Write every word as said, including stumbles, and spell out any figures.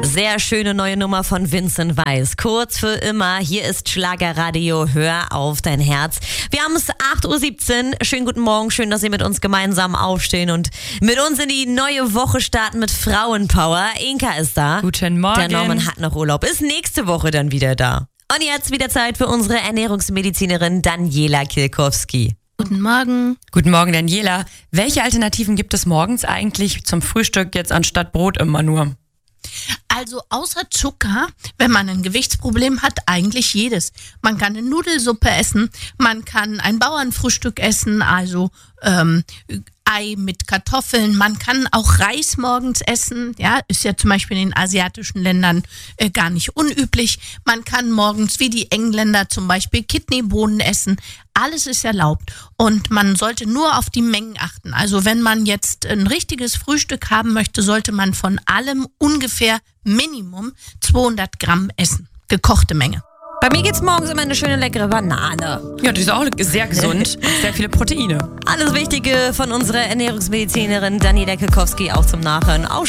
Sehr schöne neue Nummer von Vincent Weiss. Kurz für immer. Hier ist Schlagerradio. Hör auf dein Herz. Wir haben es acht Uhr siebzehn. Schönen guten Morgen. Schön, dass Sie mit uns gemeinsam aufstehen und mit uns in die neue Woche starten mit Frauenpower. Inka ist da. Guten Morgen. Der Norman hat noch Urlaub. Ist nächste Woche dann wieder da. Und jetzt wieder Zeit für unsere Ernährungsmedizinerin Daniela Kilkowski. Guten Morgen. Guten Morgen, Daniela. Welche Alternativen gibt es morgens eigentlich zum Frühstück jetzt anstatt Brot immer nur? Also außer Zucker, wenn man ein Gewichtsproblem hat, eigentlich jedes. Man kann eine Nudelsuppe essen, man kann ein Bauernfrühstück essen, also ähm, Ei mit Kartoffeln. Man kann auch Reis morgens essen, ja, ist ja zum Beispiel in den asiatischen Ländern äh, gar nicht unüblich. Man kann morgens wie die Engländer zum Beispiel Kidneybohnen essen. Alles ist erlaubt und man sollte nur auf die Mengen achten. Also wenn man jetzt ein richtiges Frühstück haben möchte, sollte man von allem ungefähr Minimum zweihundert Gramm essen. Gekochte Menge. Bei mir gibt's morgens immer eine schöne leckere Banane. Ja, die ist auch sehr gesund. Sehr viele Proteine. Alles Wichtige von unserer Ernährungsmedizinerin Daniela Kilkowski auch zum Nachhören. Auch